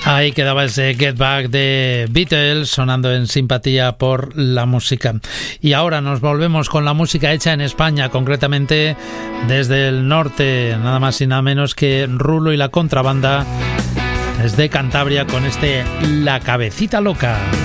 Ahí quedaba ese Get Back de Beatles sonando en Simpatía por la Música. Y ahora nos volvemos con la música hecha en España, concretamente desde el norte, nada más y nada menos que Rulo y la Contrabanda, desde Cantabria, con este La Cabecita Loca.